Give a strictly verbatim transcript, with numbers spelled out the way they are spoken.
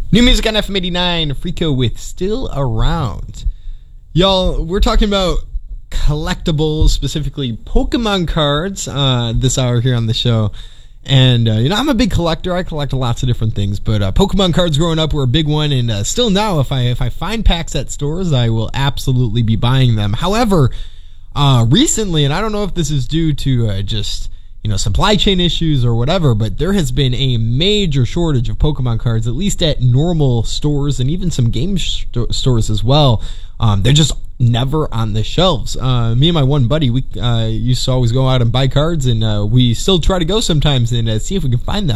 New music on F M eighty-nine, Freako with Still Around. Y'all, we're talking about collectibles, specifically Pokemon cards, uh, this hour here on the show. And, uh, you know, I'm a big collector. I collect lots of different things, but uh, Pokemon cards growing up were a big one, and uh, still now, if I if I find packs at stores, I will absolutely be buying them. However, uh, recently, and I don't know if this is due to uh, just... you know, supply chain issues or whatever, but there has been a major shortage of Pokemon cards, at least at normal stores and even some game st- stores as well. Um, they're just never on the shelves. Uh, me and my one buddy, we uh, used to always go out and buy cards, and uh, we still try to go sometimes and uh, see if we can find them.